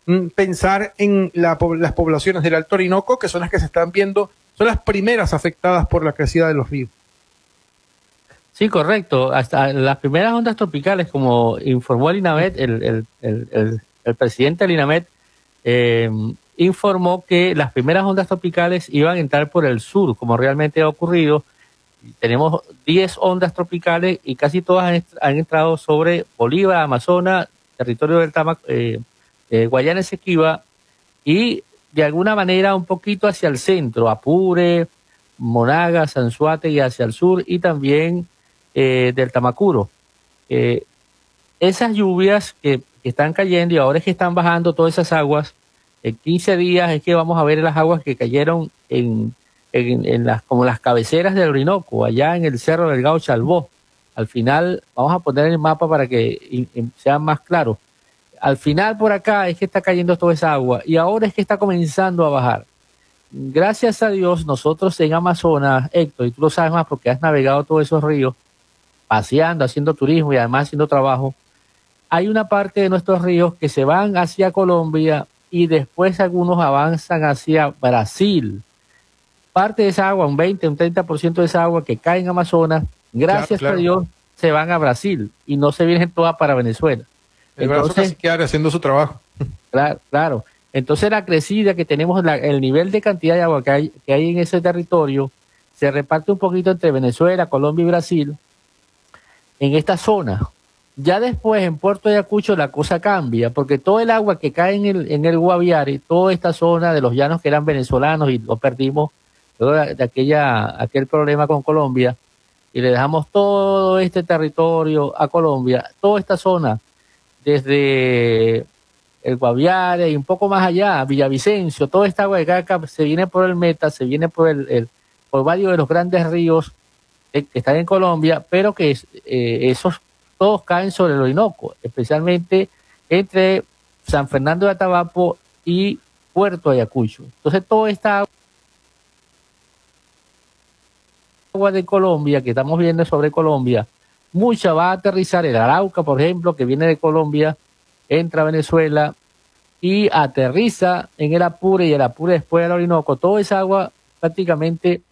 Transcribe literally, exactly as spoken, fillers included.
mm, pensar en la, las poblaciones del Alto Orinoco, que son las que se están viendo, son las primeras afectadas por la crecida de los ríos. Sí, correcto. Hasta las primeras ondas tropicales, como informó el INAMET, el, el, el, el, el presidente del INAMET eh, informó que las primeras ondas tropicales iban a entrar por el sur, como realmente ha ocurrido. Tenemos diez ondas tropicales y casi todas han, han entrado sobre Bolívar, Amazonas, territorio del Tama, eh, eh, Guayana Esequiba y de alguna manera un poquito hacia el centro, Apure, Monagas, Anzoátegui y hacia el sur y también eh, del Tamacuro. Eh, esas lluvias que, que están cayendo y ahora es que están bajando todas esas aguas, en quince días es que vamos a ver las aguas que cayeron en, en, en las como las cabeceras del Orinoco, allá en el Cerro del Gao Chalbó. Al final, vamos a poner el mapa para que y, y sea más claro. Al final por acá es que está cayendo toda esa agua y ahora es que está comenzando a bajar. Gracias a Dios, nosotros en Amazonas, Héctor, y tú lo sabes más porque has navegado todos esos ríos, paseando, haciendo turismo y además haciendo trabajo, hay una parte de nuestros ríos que se van hacia Colombia y después algunos avanzan hacia Brasil. Parte de esa agua, un veinte, un treinta por ciento de esa agua que cae en Amazonas, gracias claro, claro. a Dios, se van a Brasil y no se vienen todas para Venezuela. El brazo casi queda haciendo su trabajo. Claro, claro. Entonces la crecida que tenemos, la, el nivel de cantidad de agua que hay, que hay en ese territorio, se reparte un poquito entre Venezuela, Colombia y Brasil, en esta zona. Ya después en Puerto Ayacucho la cosa cambia, porque todo el agua que cae en el, en el Guaviare, toda esta zona de los llanos que eran venezolanos y lo perdimos luego de, de aquella, aquel problema con Colombia, y le dejamos todo este territorio a Colombia, toda esta zona, desde el Guaviare y un poco más allá, Villavicencio, toda esta agua de caca se viene por el Meta, se viene por el, el por varios de los grandes ríos eh, que están en Colombia, pero que eh, esos todos caen sobre el Orinoco, especialmente entre San Fernando de Atabapo y Puerto Ayacucho. Entonces toda esta agua de Colombia que estamos viendo sobre Colombia, mucha va a aterrizar el Arauca, por ejemplo, que viene de Colombia, entra a Venezuela y aterriza en el Apure y el Apure después del Orinoco. Toda esa agua prácticamente